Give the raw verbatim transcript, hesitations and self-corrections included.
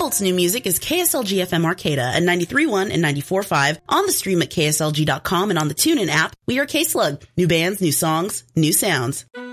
Salt's new music is K S L G F M Arcata at ninety-three point one and ninety-four point five, on the stream at K S L G dot com and on the TuneIn app. We are K-Slug. New bands, new songs, new sounds.